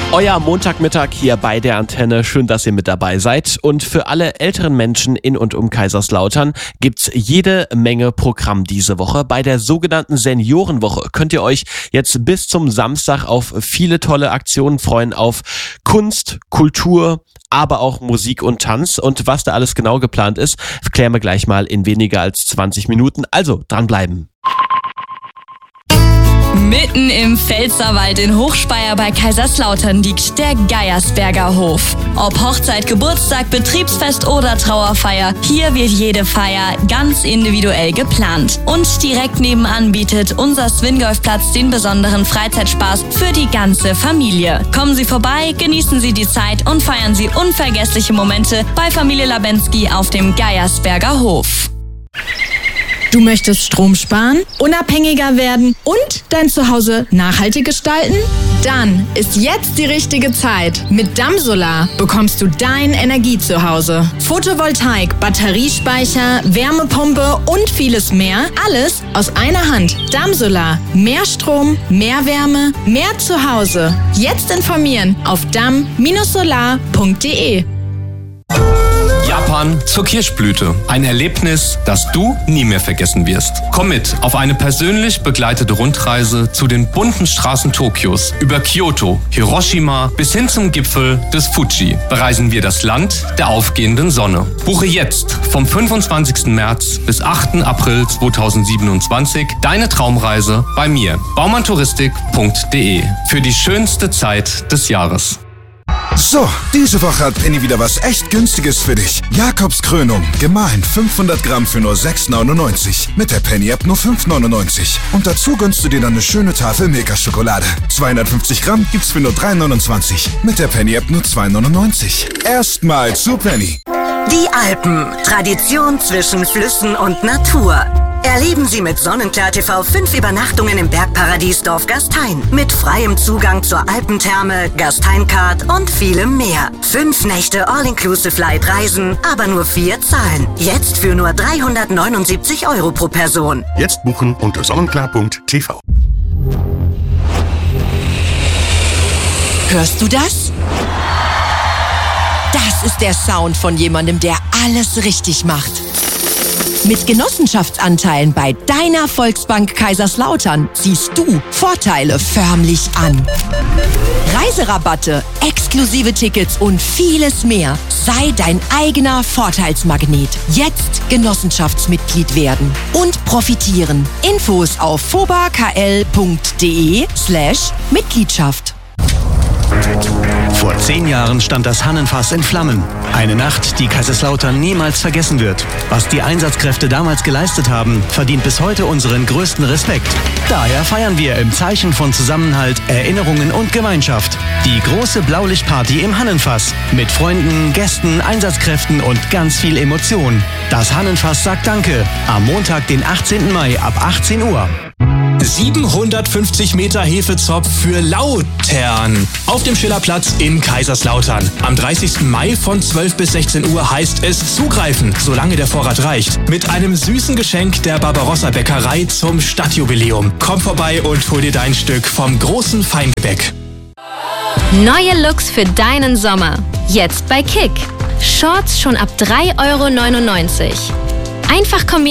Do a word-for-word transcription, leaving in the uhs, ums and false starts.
Euer Montagmittag hier bei der Antenne. Schön, dass ihr mit dabei seid. Und für alle älteren Menschen in und um Kaiserslautern gibt's jede Menge Programm diese Woche. Bei der sogenannten Seniorenwoche könnt ihr euch jetzt bis zum Samstag auf viele tolle Aktionen freuen, auf Kunst, Kultur, aber auch Musik und Tanz. Und was da alles genau geplant ist, klären wir gleich mal in weniger als zwanzig Minuten. Also dranbleiben. Mitten im Pfälzerwald in Hochspeyer bei Kaiserslautern liegt der Geiersberger Hof. Ob Hochzeit, Geburtstag, Betriebsfest oder Trauerfeier, hier wird jede Feier ganz individuell geplant. Und direkt nebenan bietet unser Swingolfplatz den besonderen Freizeitspaß für die ganze Familie. Kommen Sie vorbei, genießen Sie die Zeit und feiern Sie unvergessliche Momente bei Familie Labenski auf dem Geiersberger Hof. Du möchtest Strom sparen, unabhängiger werden und dein Zuhause nachhaltig gestalten? Dann ist jetzt die richtige Zeit. Mit Dammsolar bekommst du dein Energiezuhause. Photovoltaik, Batteriespeicher, Wärmepumpe und vieles mehr. Alles aus einer Hand. Dammsolar. Mehr Strom, mehr Wärme, mehr Zuhause. Jetzt informieren auf damm solar punkt de. Japan zur Kirschblüte. Ein Erlebnis, das du nie mehr vergessen wirst. Komm mit auf eine persönlich begleitete Rundreise zu den bunten Straßen Tokios. Über Kyoto, Hiroshima bis hin zum Gipfel des Fuji bereisen wir das Land der aufgehenden Sonne. Buche jetzt vom fünfundzwanzigsten März bis achten April zweitausendsiebenundzwanzig deine Traumreise bei mir. baumannTouristik punkt de für die schönste Zeit des Jahres. So, diese Woche hat Penny wieder was echt Günstiges für dich. Jakobskrönung, gemahlen fünfhundert Gramm für nur sechs neunundneunzig. Mit der Penny-App nur fünf neunundneunzig. Und dazu gönnst du dir dann eine schöne Tafel Milka-Schokolade. zweihundertfünfzig Gramm gibt's für nur drei neunundzwanzig. Mit der Penny-App nur zwei neunundneunzig. Erstmal zu Penny. Die Alpen. Tradition zwischen Flüssen und Natur. Erleben Sie mit Sonnenklar T V fünf Übernachtungen im Bergparadies Dorf Gastein. Mit freiem Zugang zur Alpentherme, Gastein-Card und vielem mehr. Fünf Nächte All-Inclusive-Light-Reisen, aber nur vier zahlen. Jetzt für nur dreihundertneunundsiebzig Euro pro Person. Jetzt buchen unter sonnenklar punkt t v. Hörst du das? Das ist der Sound von jemandem, der alles richtig macht. Mit Genossenschaftsanteilen bei deiner Volksbank Kaiserslautern ziehst du Vorteile förmlich an. Reiserabatte, exklusive Tickets und vieles mehr. Sei dein eigener Vorteilsmagnet. Jetzt Genossenschaftsmitglied werden und profitieren. Infos auf fobakl punkt de slash Mitgliedschaft. Vor zehn Jahren stand das Hannenfass in Flammen. Eine Nacht, die Kaiserslautern niemals vergessen wird. Was die Einsatzkräfte damals geleistet haben, verdient bis heute unseren größten Respekt. Daher feiern wir im Zeichen von Zusammenhalt, Erinnerungen und Gemeinschaft die große Blaulichtparty im Hannenfass. Mit Freunden, Gästen, Einsatzkräften und ganz viel Emotion. Das Hannenfass sagt Danke. Am Montag, den achtzehnten Mai ab achtzehn Uhr. siebenhundertfünfzig Meter Hefezopf für Lautern auf dem Schillerplatz in Kaiserslautern. Am dreißigsten Mai von zwölf bis sechzehn Uhr heißt es zugreifen, solange der Vorrat reicht. Mit einem süßen Geschenk der Barbarossa Bäckerei zum Stadtjubiläum. Komm vorbei und hol dir dein Stück vom großen Feingebäck. Neue Looks für deinen Sommer. Jetzt bei Kick. Shorts schon ab drei Euro neunundneunzig. Einfach kombinieren.